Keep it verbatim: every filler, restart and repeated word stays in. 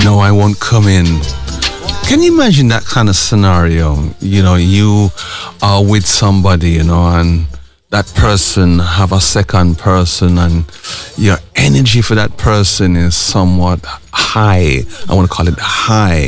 no, I won't come in. Can you imagine that kind of scenario? You know, you are with somebody, you know, and that person have a second person, and your energy for that person is somewhat high. I want to call it high.